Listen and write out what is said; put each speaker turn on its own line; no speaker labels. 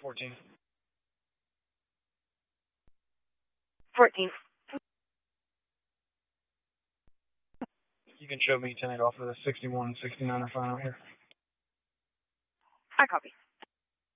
14.
14.
You can show me 10-8 off of the 61 and 69 are fine out here.
I copy.